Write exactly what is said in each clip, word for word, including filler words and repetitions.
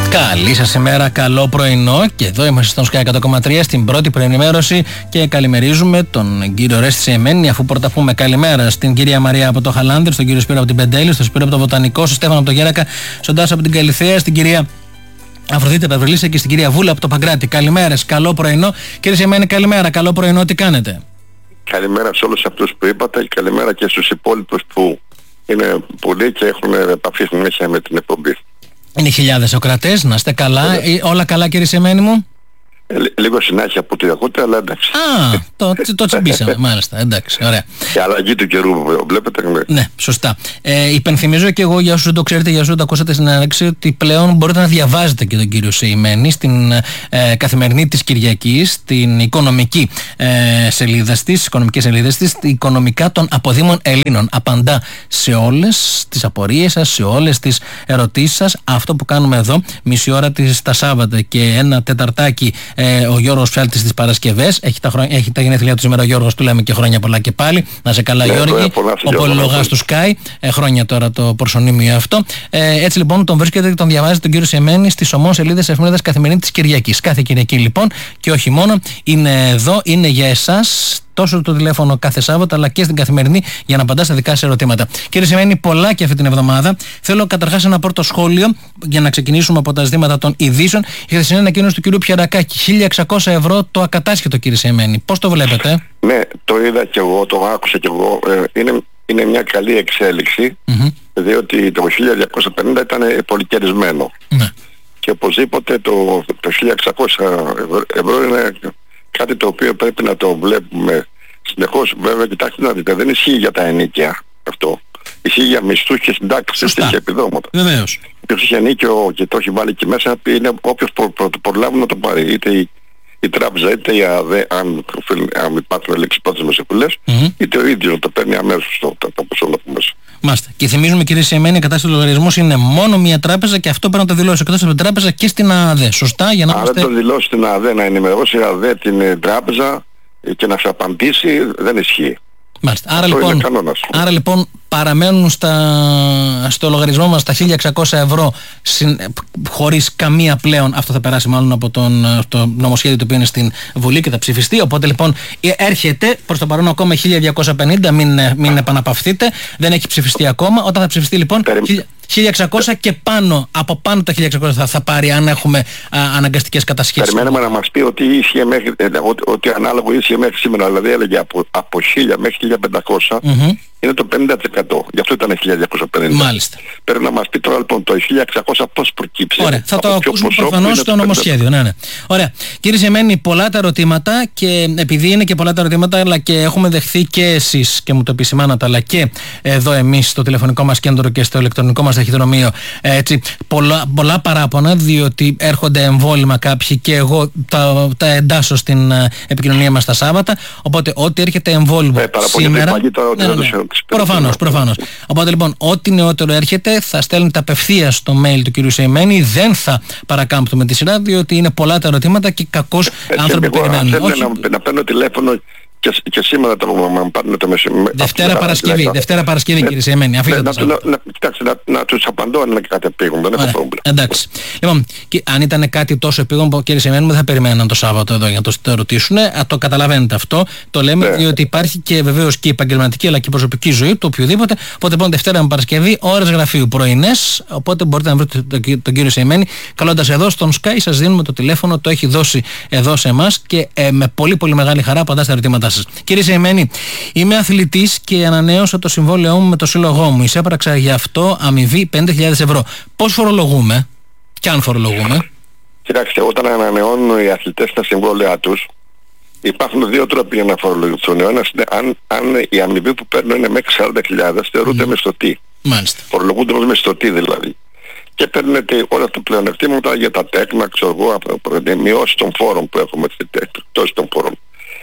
Καλή σας ημέρα, καλό πρωινό. Και εδώ είμαστε στον Sky εκατό κόμμα τρία στην πρώτη προενημέρωση και καλημερίζουμε τον κύριο Ρέστη Σεϊμένη. Αφού πρώτα πούμε καλημέρα στην κυρία Μαρία από το Χαλάνδρ, στον κύριο Σπύρο από την Πεντέλη, στον Σπύρο από το Βοτανικό, στον Στέφανο από το Γέρακα, στον Τάσο από την Καλυθέα, στην κυρία Αφροδίτη Παυρλίσσα και στην κυρία Βούλα από το Παγκράτη. Καλημέρες, καλό πρωινό. Κύριε Σεϊμένη, καλημέρα, καλό πρωινό, τι κάνετε? Καλημέρα σε όλους αυτούς που είπατε και καλημέρα και στους υπόλοιπους που είναι πολλοί και έχουν επαφή συνέχεια με την εκπομπή. Είναι χιλιάδες ο κρατές, να είστε καλά. Ε, όλα καλά κύριε Σεϊμένη μου? Ε, λίγο συνάχεια που τη ακούτε, αλλά εντάξει. Α, το, το τσιμπήσαμε, μάλιστα, εντάξει, ωραία. Και αλλαγή του καιρού, βλέπετε. Ναι, ναι σωστά. Ε, υπενθυμίζω και εγώ, για όσους δεν το ξέρετε, για όσους δεν το ακούσατε στην έναρξη, ότι πλέον μπορείτε να διαβάζετε και τον κύριο Σεϊμένη στην ε, καθημερινή της Κυριακής, στην οικονομική ε, σελίδα της, οικονομικές σελίδες της, οικονομικά των αποδήμων Ελλήνων. Απαντά σε όλες τις απορίες σας, σε όλες τις ερωτήσεις σας. Αυτό που κάνουμε εδώ, μισή ώρα της τα Σάββατα και ένα τεταρτάκι. Ε, ο Γιώργος Ψάλτης τις Παρασκευές. Έχει τα, χρόνια, έχει τα γενέθλιά του σήμερα ο Γιώργος, του λέμε και χρόνια πολλά και πάλι. Να σε καλά, yeah, Γιώργη. Ο πολυλογάς του Sky. Ε, χρόνια τώρα το προσωνύμιο αυτό. Ε, έτσι λοιπόν τον βρίσκεται και τον διαβάζετε τον κύριο Σεϊμένη στις ομών σελίδες εφημερίδας καθημερινή της Κυριακής. Κάθε Κυριακή λοιπόν και όχι μόνο. Είναι εδώ, είναι για εσάς. Τόσο το τηλέφωνο κάθε Σάββατο, αλλά και στην καθημερινή για να απαντά στα δικά σας ερωτήματα. Κύριε Σεϊμένη, πολλά και αυτή την εβδομάδα. Θέλω καταρχάς ένα πρώτο σχόλιο για να ξεκινήσουμε από τα ζητήματα των ειδήσεων. Η χθεσινή ανακοίνωση του κυρίου Πιερακάκη. χίλια εξακόσια ευρώ το ακατάσχετο, κύριε Σεϊμένη. Πώς το βλέπετε? Ναι, το είδα κι εγώ, το άκουσα κι εγώ. Ε, είναι, είναι μια καλή εξέλιξη, mm-hmm. διότι το χίλια διακόσια πενήντα ήταν πολυκαιρισμένο. Mm-hmm. Και οπωσδήποτε το, το χίλια εξακόσια ευρώ είναι κάτι το οποίο πρέπει να το βλέπουμε συνεχώς. Βέβαια, κοιτάξτε να δείτε, δεν ισχύει για τα ενοίκια αυτό. Ισχύει για μισθούς και συντάξεις και επιδόματα. Βεβαίως. Όποιος έχει ενίκιο και το έχει βάλει εκεί μέσα, είναι όποιος προ, προ, προ, προλάβει να το πάρει. Είτε η, η τράπεζα, είτε η ΑΔΕ, αν, αν υπάρχουν λέξεις πρώτες μεσεπουλές, mm-hmm. είτε ο ίδιος να το παίρνει αμέσως το, το, το ποσό από μέσα. Μάλιστα. Και θυμίζουμε, κύριε Σεϊμένη, η κατάσταση του λογαριασμού είναι μόνο μία τράπεζα και αυτό πρέπει να το δηλώσει εκτός από την τράπεζα και στην ΑΔΕ. Σωστά, για να Αν είμαστε... δεν το δηλώσει στην ΑΔΕ, να ενημερώσει η ΑΔΕ την τράπεζα και να σου απαντήσει, δεν ισχύει. Μάλιστα. Άρα λοιπόν, άρα λοιπόν παραμένουν στα, στο λογαριασμό μας τα χίλια εξακόσια ευρώ συν, χωρίς καμία πλέον. Αυτό θα περάσει μάλλον από τον, το νομοσχέδιο το οποίο είναι στην Βουλή και θα ψηφιστεί. Οπότε λοιπόν έρχεται προς το παρόν ακόμα χίλια διακόσια πενήντα, μην, μην επαναπαυθείτε, δεν έχει ψηφιστεί ακόμα. Όταν θα ψηφιστεί λοιπόν χίλια εξακόσια και πάνω, από πάνω τα χίλια εξακόσια θα, θα πάρει αν έχουμε α, αναγκαστικές κατασχέσεις. Περιμέναμε να μας πει ότι, ίσχυε μέχρι, ότι, ότι ανάλογο ίσχυε μέχρι σήμερα, δηλαδή έλεγε από, από χίλια μέχρι χίλια πεντακόσια. Mm-hmm. Είναι το πενήντα τοις εκατό. Γι' αυτό ήταν χίλια διακόσια πενήντα. Μάλιστα. Πρέπει να μας πει τώρα λοιπόν το χίλια εξακόσια πώς προκύψει. Ωραία. Θα το ακούσουμε προφανώς στο νομοσχέδιο. Ναι, ναι. Ωραία. Κύριε Σεϊμένη, πολλά τα ερωτήματα και επειδή είναι και πολλά τα ερωτήματα, αλλά και έχουμε δεχθεί και εσείς και μου το επισημάνατε, αλλά και εδώ εμείς στο τηλεφωνικό μας κέντρο και στο ηλεκτρονικό μας ταχυδρομείο, έτσι, πολλά, πολλά παράπονα, διότι έρχονται εμβόλυμα κάποιοι και εγώ τα, τα εντάσσω στην uh, επικοινωνία μας τα Σάββατα. Οπότε, ό,τι έρχεται εμβόλυμο ε, σήμερα. Ναι, ναι, ναι. Προφανώς, προφανώς. Οπότε λοιπόν, ό,τι νεότερο έρχεται θα στέλνετε απευθείας στο mail του κ. Σεϊμένη. Δεν θα παρακάμπτουμε τη σειρά, διότι είναι πολλά τα ερωτήματα και κακώς άνθρωποι περιμένουν. Θέλω να, να παίρνω τηλέφωνο και, και σήμερα το μου πάρουν το μεσημέρι. Δευτέρα Παρασκευή, Δευτέρα Παρασκευή, κύριε Σεϊμένη. Κοιτάξτε, να τους απαντώ αν είναι κάτι επίγον. Δεν έχω πρόβλημα. Εντάξει. Λοιπόν, αν ήταν κάτι τόσο επίγον, κύριε Σεϊμένη, δεν θα περιμέναν το Σάββατο εδώ για να το ρωτήσουν. Το καταλαβαίνετε αυτό. Το λέμε διότι υπάρχει και βεβαίως και η επαγγελματική αλλά και η προσωπική ζωή του οποιοδήποτε. Οπότε λοιπόν Δευτέρα με Παρασκευή, ώρες γραφείου πρωινές. Οπότε μπορείτε να βρείτε τον κύριο Σεϊμένη καλώντας εδώ στον Sky. Σας δίνουμε το τηλέφωνο, το έχει δώσει εδώ σε εμάς και με πολύ πολύ μεγάλη χαρά απαντά στα ερωτήματά σας. Κύριε Σεϊμένη, είμαι αθλητής και ανανέωσα το συμβόλαιό μου με το σύλλογό μου. Εισέπραξα γι' αυτό αμοιβή πέντε χιλιάδες ευρώ. Πώς φορολογούμε και αν φορολογούμε? Κοιτάξτε, όταν ανανεώνουν οι αθλητές τα συμβόλαιά τους, υπάρχουν δύο τρόποι για να φορολογηθούν. Ο ένας είναι αν, αν η αμοιβή που παίρνουν είναι μέχρι σαράντα χιλιάδες, θεωρούνται mm. μισθωτοί. Μάλιστα. Φορολογούνται ως μισθωτοί δηλαδή. Και παίρνετε όλα τα πλεονεκτήματα για τα τέκνα, ξέρω εγώ, μειώσει των φόρων που έχουμε, εκτός των φόρων.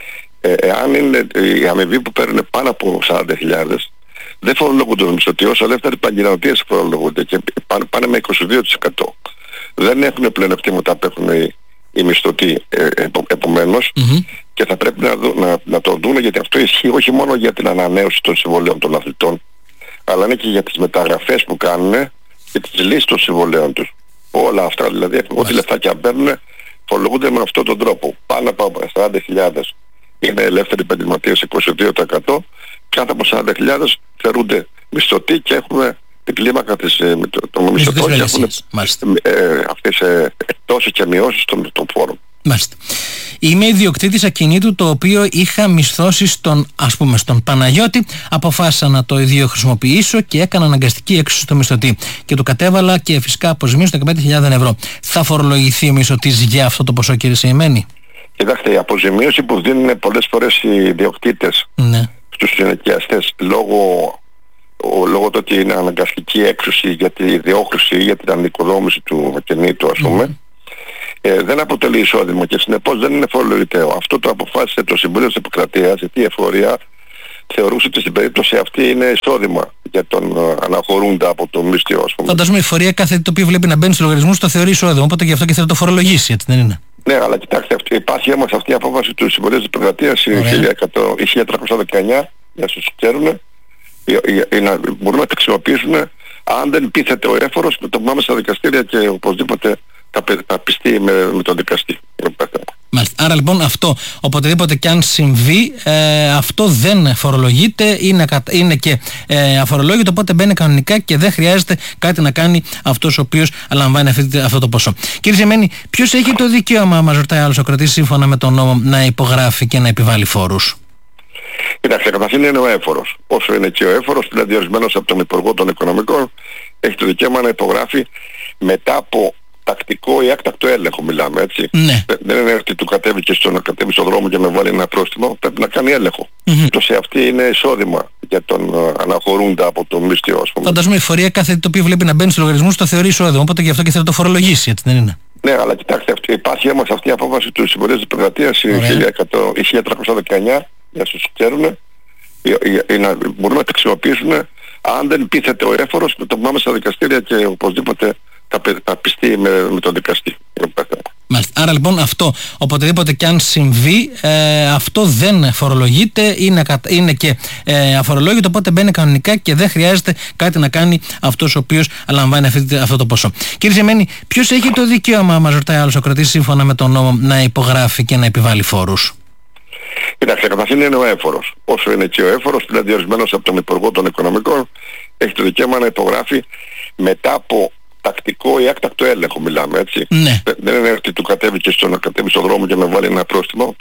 Εάν είναι η αμοιβή που παίρνουν πάνω από σαράντα χιλιάδες, δεν φορολογούνται ως μισθωτοί, όσο ελεύθεροι επαγγελματίες φορολογούνται και πάνε, πάνε με είκοσι δύο τοις εκατό. Δεν έχουν πλεονεκτήματα που έχουν οι, οι μισθωτοί ε, επο, επομένως mm-hmm. και θα πρέπει να, δω, να, να το δούμε, γιατί αυτό ισχύει όχι μόνο για την ανανέωση των συμβολέων των αθλητών, αλλά είναι και για τις μεταγραφές που κάνουν και τις λύσεις των συμβολέων τους. Όλα αυτά δηλαδή, ό,τι λεφτάκια παίρνουν, φορολογούνται με αυτόν τον τρόπο. Πάνω από σαράντα χιλιάδες είναι ελεύθεροι επαγγελματίες, είκοσι δύο τοις εκατό, κάτω από σαράντα χιλιάδες θεωρούνται μισθωτοί και έχουμε την κλίμακα της, των μισθωτών και έχουν ε, αυτές ε, εκτόσεις και μειώσεις των, των φόρων. Μάλιστα. Είμαι ιδιοκτήτης ακινήτου το οποίο είχα μισθώσει στον, ας πούμε, στον Παναγιώτη. Αποφάσισα να το ίδιο χρησιμοποιήσω και έκανα αναγκαστική έξωση στο μισθωτή. Και του κατέβαλα και φυσικά αποζημίωση δεκαπέντε χιλιάδες ευρώ. Θα φορολογηθεί ο μισθωτής για αυτό το ποσό, κύριε Σεϊμένη? Κοιτάξτε, η αποζημίωση που δίνουν πολλές φορές οι ιδιοκτήτες, ναι, στους συνοικιαστές λόγω, λόγω του ότι είναι αναγκαστική έξωση για τη διόχρηση ή για την ανοικοδόμηση του ακινήτου, ας πούμε, mm. Ε, δεν αποτελεί εισόδημα και συνεπώς δεν είναι φορολογητέο. Αυτό το αποφάσισε το Συμβούλιο της Επικρατείας, γιατί η εφορία θεωρούσε ότι στην περίπτωση αυτή είναι εισόδημα για τον uh, αναχωρούντα από το μισθό, ας πούμε. Φαντάζομαι η εφορία κάθε το οποίο βλέπει να μπαίνει στους λογαριασμούς το θεωρεί εισόδημα, οπότε γι' αυτό και θέλει να το φορολογήσει, έτσι δεν είναι? Ναι, αλλά κοιτάξτε, αυτή, υπάρχει όμως αυτή η απόφαση του Συμβουλίου της Επικρατείας, η χίλια τριακόσια δεκαεννιά, για όσους ξέρουν, μπορούν να τα χρησιμοποιήσουν αν δεν πείθεται ο έφορος, το πάμε στα δικαστήρια και οπωσδήποτε θα πιστεί με, με τον δικαστή. Μάλιστα. Άρα λοιπόν αυτό, οποτεδήποτε και αν συμβεί, ε, αυτό δεν φορολογείται, είναι, είναι και ε, αφορολόγητο, οπότε μπαίνει κανονικά και δεν χρειάζεται κάτι να κάνει αυτός ο οποίος λαμβάνει αυτή, αυτό το ποσό. Κύριε Σεϊμένη, ποιος έχει το δικαίωμα, μας ρωτάει άλλος ο κρατής, σύμφωνα με τον νόμο, να υπογράφει και να επιβάλλει φόρους? Κοιτάξτε, καταρχήν είναι ο έφορος. Όσο είναι και ο έφορος, δηλαδή διορισμένος από τον Υπουργό των Οικονομικών, έχει το δικαίωμα να υπογράφει μετά από τακτικό ή έκτακτο έλεγχο, μιλάμε, έτσι. Ναι. Δεν είναι ότι του κατέβηκε στο, να κατέβει στον δρόμο και με βάλει ένα πρόστιμο, πρέπει να κάνει έλεγχο. Mm-hmm. Το σε αυτή είναι εισόδημα για τον uh, αναχωρούντα από το μισθό, ας πούμε. Φαντάζομαι η εφορία κάθε το οποίο βλέπει να μπαίνει στους λογαριασμούς το θεωρεί εισόδημα, οπότε γι' αυτό και θέλει να το φορολογήσει, έτσι δεν είναι? Ναι, αλλά κοιτάξτε, αυτή, υπάρχει όμως αυτή η απόφαση του Συμβουλίου της Επικρατείας, η χίλια τριακόσια δεκαεννιά, για όσους ξέρουν, μπορούν να τα χρησιμοποιήσουν αν δεν πείθεται ο έφορος, το πάμε στα δικαστήρια και οπωσδήποτε θα πιστεί με, με τον δικαστή. Μάλιστα. Άρα λοιπόν αυτό, οποτεδήποτε και αν συμβεί, ε, αυτό δεν φορολογείται, είναι, είναι και ε, αφορολόγητο, οπότε μπαίνει κανονικά και δεν χρειάζεται κάτι να κάνει αυτός ο οποίος λαμβάνει αυτή, αυτό το ποσό. Κύριε Σεϊμένη, ποιος έχει το δικαίωμα, μας ρωτάει άλλος ο κρατής, σύμφωνα με τον νόμο, να υπογράφει και να επιβάλλει φόρους? Κοιτάξτε, καταρχήν είναι ο έφορος. Όσο είναι και ο έφορος, δηλαδή διορισμένος από τον Υπουργό των Οικονομικών, έχει το δικαίωμα να υπογράφει μετά από τακτικό ή έκτακτο έλεγχο, μιλάμε, έτσι. Ναι. Δεν είναι ότι του κατέβηκε στο να κατέβει στον δρόμο και με βάλει ένα πρόστιμο,